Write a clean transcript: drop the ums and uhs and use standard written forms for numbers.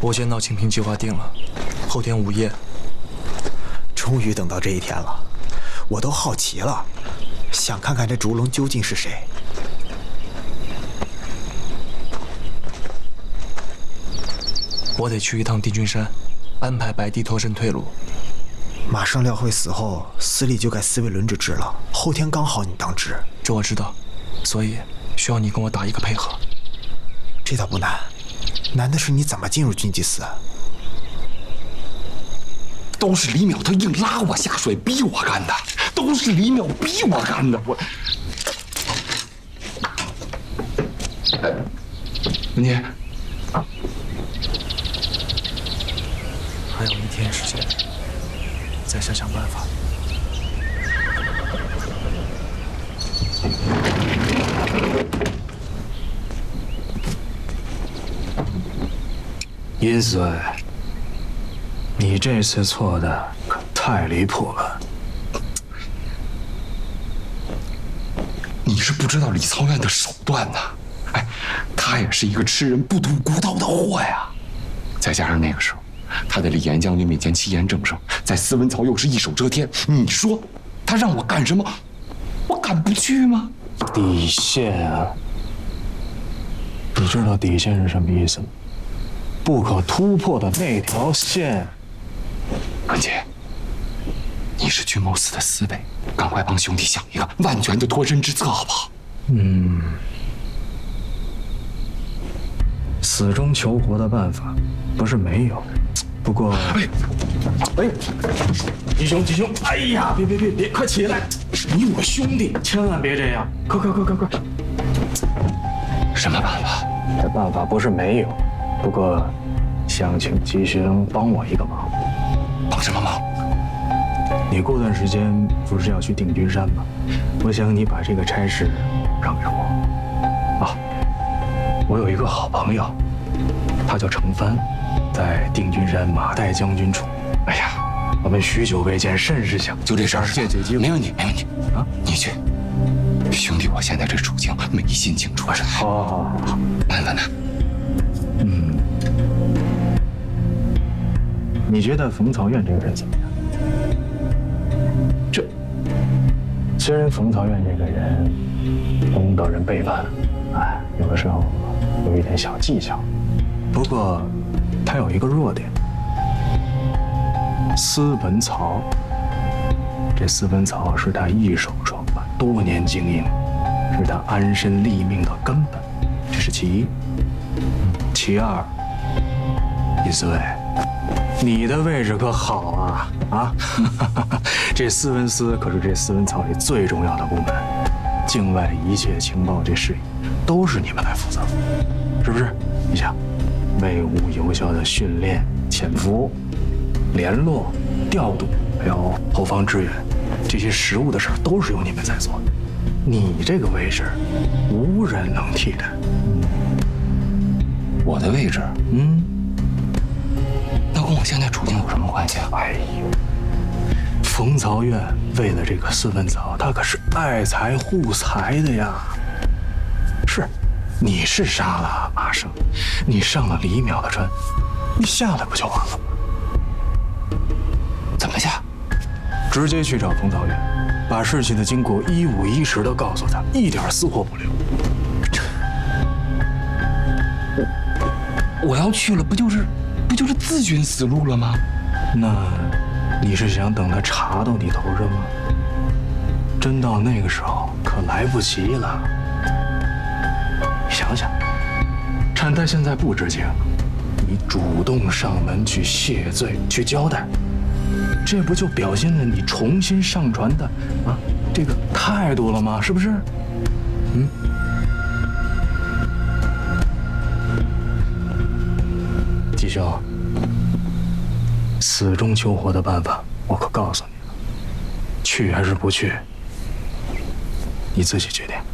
我先闹清平计划定了，后天午夜。 终于等到这一天了，我都好奇了，想看看这烛龙究竟是谁。 我得去一趟定军山，安排白帝脱身退路。 马上廖慧死后，司礼就该4位轮值制了，后天刚好你当值。 这我知道，所以需要你跟我打一个配合。 这倒不难，难的是你怎么进入军机司。 都是李淼他硬拉我下水，逼我干的，都是李淼逼我干的。我，文杰， 还有1天时间，再想想办法。 阴孙，你这次错的可太离谱了。 你是不知道李操院的手段呐！哎，他也是一个吃人不吐骨头的货呀。再加上那个时候，他的李严将军面前欺言正声，在司文曹又是一手遮天，你说他让我干什么，我敢不去吗？ 底线啊！你知道底线是什么意思吗？不可突破的那条线。 文杰，你是军谋司的司委，赶快帮兄弟想一个万全的脱身之策，好不好？ 死中求活的办法不是没有，不过，吉兄，哎呀，别，快起来！你我兄弟，千万别这样！快！ 什么办法？ 这办法不是没有，不过想请吉兄帮我一个忙。 帮什么忙？ 你过段时间不是要去定军山吗？我想你把这个差事让给我。啊，我有一个好朋友，他叫程帆，在定军山马岱将军处。哎呀，我们许久未见，甚是想。 就这事儿， 借机会， 没问题啊！你去，兄弟，我现在这处境没心情出差。 好， 安稳呢？ 你觉得冯曹院这个人怎么样？虽然冯曹院这个人容得人背叛，有的时候有一点小技巧，不过他有一个弱点。司文曹，这司文曹是他一手创办，多年经营，是他安身立命的根本，这是其一。其二，尹司委，你的位置可好啊！这司文司可是这司文曹里最重要的部门，境外一切情报这事宜都是你们来负责，是不是？你想，为吾有效的训练、潜伏、联络、调度，还有后方支援，这些实务的事儿都是由你们在做的。你这个位置，无人能替代。 我的位置，那跟我现在处境有什么关系啊？ 哎呦，冯曹院为了这个司文曹，他可是爱才护才的呀。是，你是杀了马胜，你上了李淼的船，你下来不就完了吗？ 怎么下？ 直接去找冯曹院，把事情的经过一五一十的告诉他，一点私货不留。 我要去了，不就是自寻死路了吗？ 那你是想等他查到你头上吗？真到那个时候，可来不及了。想想，趁他现在不知情，你主动上门去谢罪、去交代，这不就表现了你重新上船的这个态度了吗？是不是？吉兄，死中求活的办法，我可告诉你了，去还是不去，你自己决定。